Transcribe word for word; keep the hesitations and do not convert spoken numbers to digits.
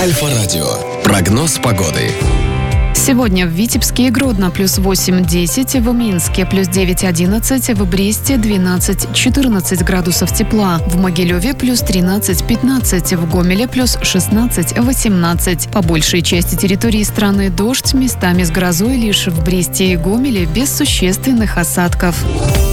Альфа-радио. Прогноз погоды. Сегодня в Витебске и Гродно плюс восемь-десять, в Минске плюс девять-одиннадцать, в Бресте двенадцать-четырнадцать градусов тепла, в Могилеве плюс тринадцать-пятнадцать, в Гомеле плюс шестнадцать-восемнадцать. По большей части территории страны дождь, местами с грозой, лишь в Бресте и Гомеле без существенных осадков.